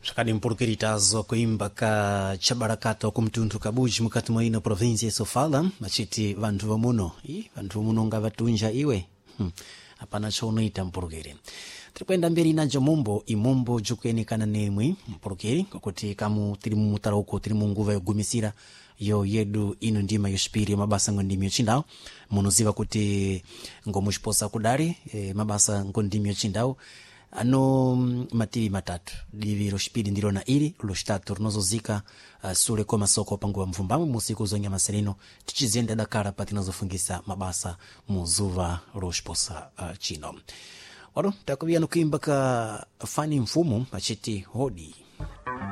Shakadi mpurukiritazo kuimba ka chabarakato kumtuntu kabuji mukati mwaino provinsi ya Sofala machiti vantu vamuno vantu vamuno nga vatunja iwe hapana chonoita mpurukiri. Trikwenda mberi najo mumbo imumbo jukeni kana nemwi mpurukiri kuti kamu tiri mumutara uko tiri munguva yogumisira yo yedu ino ndima yoshipiri mabasa ngondimi yochindao munuziva kuti ngomushposa kudari mabasa ngondimi yochindao ano mativi matatu divi loshipiri ndilo na ili loshitatu runozozika sule koma soko pangu wa mvumbamu musiku zonya maserino tichizienda dakara pati nazofungisa mabasa muzuva loshposa chino wado takuvia nukuimba ka fani mfumu machiti hodi.